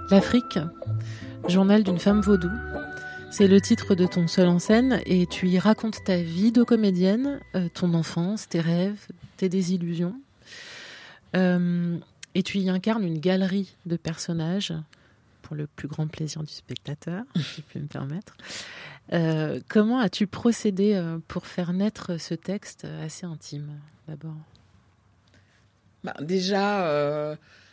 L'Afrique, journal d'une femme vaudou. C'est le titre de ton seul en scène et tu y racontes ta vie de comédienne, ton enfance, tes rêves, tes désillusions. Et tu y incarnes une galerie de personnages pour le plus grand plaisir du spectateur, si je peux me permettre. Comment as-tu procédé pour faire naître ce texte assez intime, d'abord ? Déjà,